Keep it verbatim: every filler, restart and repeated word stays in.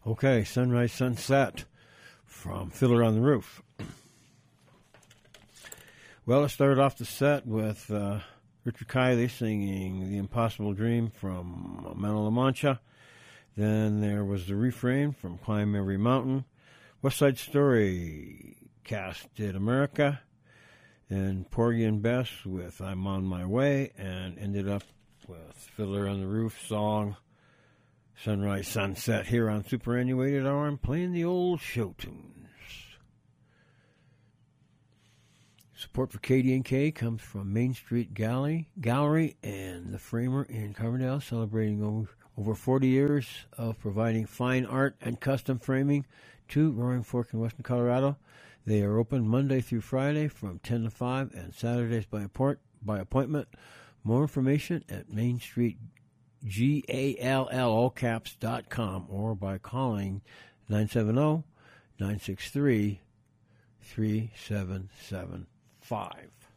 Okay, Sunrise Sunset from Fiddler on the Roof. Well, it started off the set with uh, Richard Kiley singing The Impossible Dream from Mano La Mancha. Then there was the refrain from Climb Every Mountain. West Side Story cast did America. Then Porgy and Bess with I'm on My Way, and ended up with Fiddler on the Roof song Sunrise Sunset here on Superannuated Hour. I'm playing the old show tunes. Support for K D and K comes from Main Street Gallery, Gallery and the Framer in Coverdale, celebrating over, over forty years of providing fine art and custom framing to Roaring Fork in Western Colorado. They are open Monday through Friday from ten to five and Saturdays by, apport, by appointment. More information at Main Street G A L L all caps dot com or by calling nine seven zero, nine six three, three seven seven five.